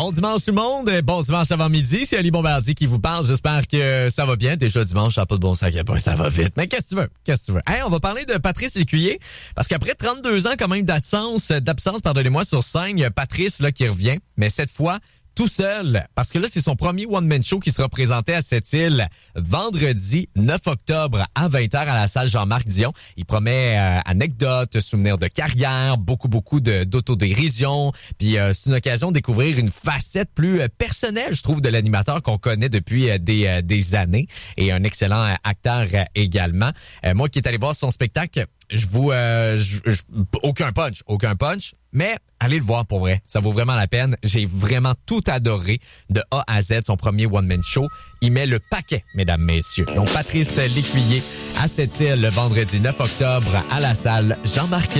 Bon dimanche tout le monde, bon dimanche avant midi, c'est Ali Bombardier qui vous parle, j'espère que ça va bien. Déjà dimanche, ça n'a pas de bon sac à pain, ça va vite. Mais qu'est-ce que tu veux? Hey, on va parler de Patrice Lécuyer, parce qu'après 32 ans quand même d'absence, sur scène, il y a Patrice là, qui revient, mais cette fois tout seul, parce que là, c'est son premier one-man show qui sera présenté à cette île vendredi 9 octobre à 20h à la salle Jean-Marc Dion. Il promet anecdotes, souvenirs de carrière, beaucoup d'autodérision. Puis c'est une occasion de découvrir une facette plus personnelle, je trouve, de l'animateur qu'on connaît depuis des années. Et un excellent acteur également. Moi qui est allé voir son spectacle, aucun punch, mais allez le voir pour vrai. Ça vaut vraiment la peine. J'ai vraiment tout adoré de A à Z, son premier one-man show. Il met le paquet, mesdames, messieurs. Donc, Patrice Lécuyer à cette île le vendredi 9 octobre à la salle Jean-Marc